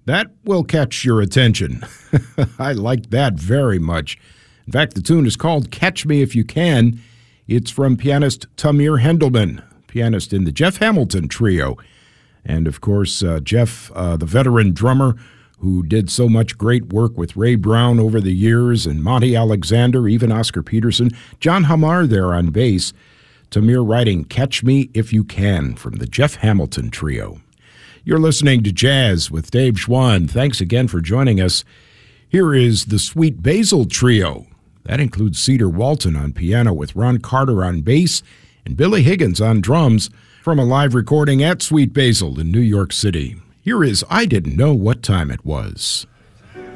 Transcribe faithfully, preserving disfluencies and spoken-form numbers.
That will catch your attention. I like that very much. In fact, the tune is called Catch Me If You Can. It's from pianist Tamir Hendelman, pianist in the Jeff Hamilton Trio. And, of course, uh, Jeff, uh, the veteran drummer who did so much great work with Ray Brown over the years, and Monty Alexander, even Oscar Peterson. John Hamar there on bass. Tamir writing Catch Me If You Can from the Jeff Hamilton Trio. You're listening to Jazz with Dave Schwann. Thanks again for joining us. Here is the Sweet Basil Trio. That includes Cedar Walton on piano with Ron Carter on bass and Billy Higgins on drums from a live recording at Sweet Basil in New York City. Here is I Didn't Know What Time It Was.